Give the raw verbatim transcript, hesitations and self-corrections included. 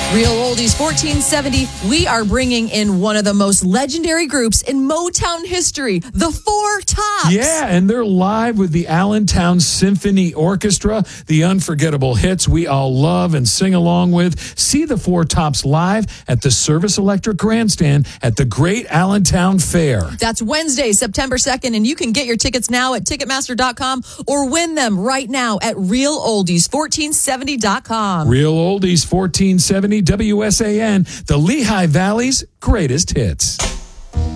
Real Oldies fourteen seventy, we are bringing in one of the most legendary groups in Motown history, the Four Tops. Yeah, and they're live with the Allentown Symphony Orchestra, the unforgettable hits we all love and sing along with. See the Four Tops live at the Service Electric Grandstand at the Great Allentown Fair. That's Wednesday, September second, and you can get your tickets now at Ticketmaster dot com or win them right now at Real Oldies fourteen seventy dot com. Real Oldies fourteen seventy W S A N, the Lehigh Valley's greatest hits.